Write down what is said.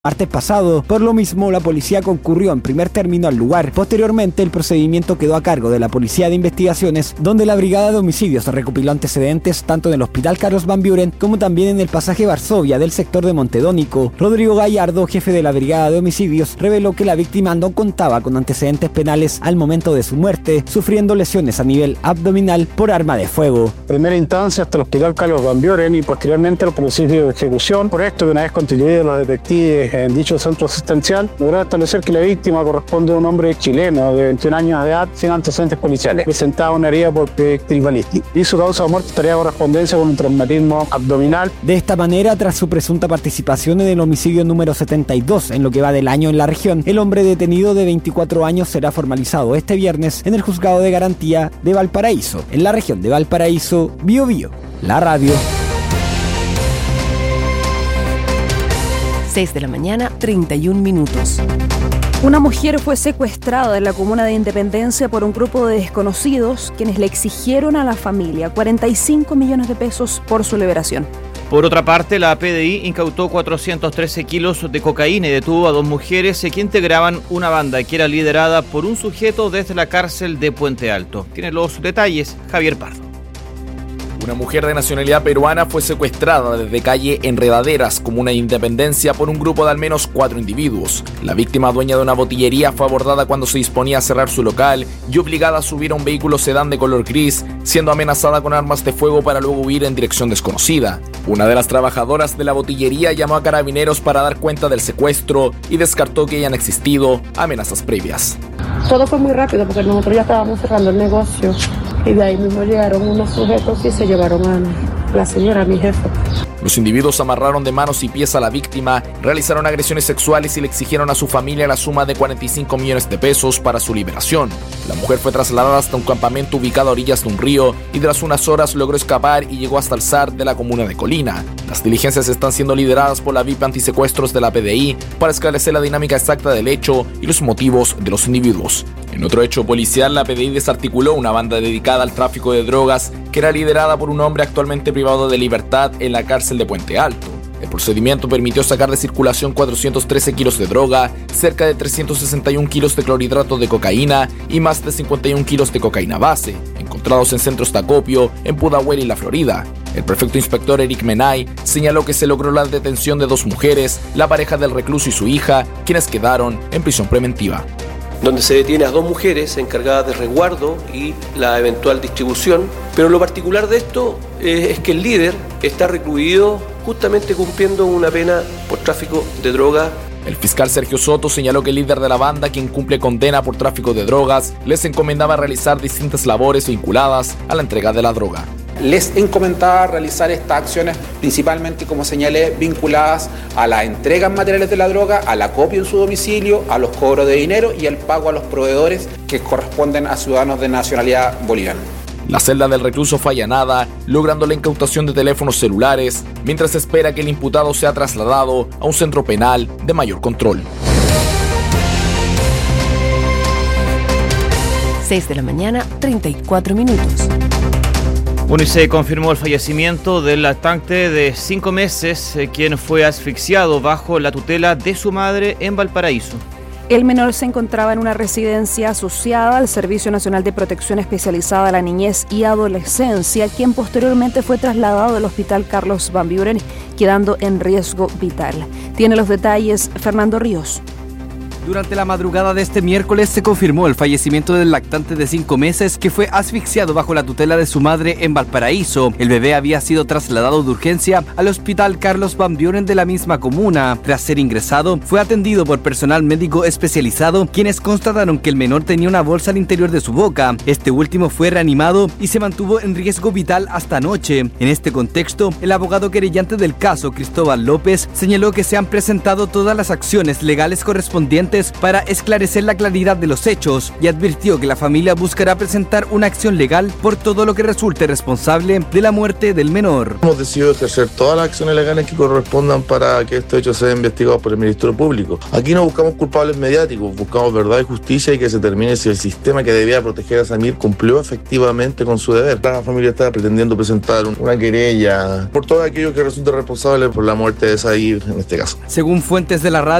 martes pasado. Por lo mismo, la policía concurrió en primer término al lugar. Posteriormente, el procedimiento quedó a cargo de la Policía de Investigaciones, donde la Brigada de Homicidios recopiló antecedentes tanto en el Hospital Carlos Van Buren como también en el pasaje Varsovia del sector de Montedónico. Rodrigo Gallardo, jefe de la Brigada de Homicidios, reveló que la víctima no contaba con antecedentes penales al momento de su muerte, sufriendo lesiones a nivel abdominal por arma de fuego. En primera instancia hasta el Hospital Carlos Van Buren y posteriormente los procedimientos de ejecución. Por esto, que una vez constituidos los detectives en dicho centro asistencial, lograron establecer que la víctima corresponde a un hombre chileno de 21 años de edad sin antecedentes policiales, presentaba una herida por proyectil balístico y su causa de muerte estaría en correspondencia con un traumatismo abdominal. De esta manera, tras su presunta participación en el homicidio número 72 en lo que va del año en la región, el hombre detenido de 24 años será formalizado este viernes en el Juzgado de Garantía de Valparaíso, en la región de Valparaíso, Biobío, la radio. 6 de la mañana, 31 minutos. Una mujer fue secuestrada en la comuna de Independencia por un grupo de desconocidos quienes le exigieron a la familia 45 millones de pesos por su liberación. Por otra parte, la PDI incautó 413 kilos de cocaína y detuvo a 2 mujeres que integraban una banda que era liderada por un sujeto desde la cárcel de Puente Alto. Tiene los detalles Javier Pardo. Una mujer de nacionalidad peruana fue secuestrada desde calle Enredaderas, comuna de Independencia, por un grupo de al menos 4 individuos. La víctima, dueña de una botillería, fue abordada cuando se disponía a cerrar su local y obligada a subir a un vehículo sedán de color gris, siendo amenazada con armas de fuego para luego huir en dirección desconocida. Una de las trabajadoras de la botillería llamó a carabineros para dar cuenta del secuestro y descartó que hayan existido amenazas previas. Todo fue muy rápido porque nosotros ya estábamos cerrando el negocio y de ahí mismo llegaron unos sujetos y se llevaron a la señora, mi jefa. Los individuos amarraron de manos y pies a la víctima, realizaron agresiones sexuales y le exigieron a su familia la suma de 45 millones de pesos para su liberación. La mujer fue trasladada hasta un campamento ubicado a orillas de un río y tras unas horas logró escapar y llegó hasta el SAR de la comuna de Colina. Las diligencias están siendo lideradas por la VIP Antisecuestros de la PDI para esclarecer la dinámica exacta del hecho y los motivos de los individuos. En otro hecho policial, la PDI desarticuló una banda dedicada al tráfico de drogas que era liderada por un hombre actualmente privado de libertad en la cárcel de Puente Alto. El procedimiento permitió sacar de circulación 413 kilos de droga, cerca de 361 kilos de clorhidrato de cocaína y más de 51 kilos de cocaína base, encontrados en centros de acopio en Pudahuel y La Florida. El prefecto inspector Eric Menay señaló que se logró la detención de 2 mujeres, la pareja del recluso y su hija, quienes quedaron en prisión preventiva. Donde se detiene a 2 mujeres encargadas de resguardo y la eventual distribución, pero lo particular de esto es que el líder está recluido justamente cumpliendo una pena por tráfico de droga. El fiscal Sergio Soto señaló que el líder de la banda, quien cumple condena por tráfico de drogas, les encomendaba realizar distintas labores vinculadas a la entrega de la droga. Les encomendaba realizar estas acciones principalmente, como señalé, vinculadas a las entregas materiales de la droga, al acopio en su domicilio, a los cobros de dinero y al pago a los proveedores que corresponden a ciudadanos de nacionalidad boliviana. La celda del recluso fue allanada, logrando la incautación de teléfonos celulares, mientras se espera que el imputado sea trasladado a un centro penal de mayor control. 6 de la mañana, 34 minutos. Bueno, y se confirmó el fallecimiento del lactante de 5 meses, quien fue asfixiado bajo la tutela de su madre en Valparaíso. El menor se encontraba en una residencia asociada al Servicio Nacional de Protección Especializada a la Niñez y Adolescencia, quien posteriormente fue trasladado al Hospital Carlos Van Buren, quedando en riesgo vital. Tiene los detalles Fernando Ríos. Durante la madrugada de este miércoles se confirmó el fallecimiento del lactante de 5 meses que fue asfixiado bajo la tutela de su madre en Valparaíso. El bebé había sido trasladado de urgencia al Hospital Carlos Van Buren de la misma comuna. Tras ser ingresado, fue atendido por personal médico especializado, quienes constataron que el menor tenía una bolsa al interior de su boca. Este último fue reanimado y se mantuvo en riesgo vital hasta anoche. En este contexto, el abogado querellante del caso, Cristóbal López, señaló que se han presentado todas las acciones legales correspondientes antecedentes para esclarecer la claridad de los hechos y advirtió que la familia buscará presentar una acción legal por todo lo que resulte responsable de la muerte del menor. Hemos decidido ejercer todas las acciones legales que correspondan para que estos hechos sean investigados por el Ministerio Público. Aquí no buscamos culpables mediáticos, buscamos verdad y justicia y que se determine si el sistema que debía proteger a Samir cumplió efectivamente con su deber. La familia está pretendiendo presentar una querella por todo aquello que resulte responsable por la muerte de Samir en este caso. Según fuentes de la radio,